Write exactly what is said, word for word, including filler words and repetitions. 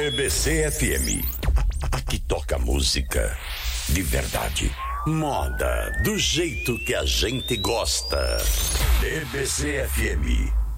D B C F M. Aqui toca música de verdade. Moda do jeito que a gente gosta. D B C F M.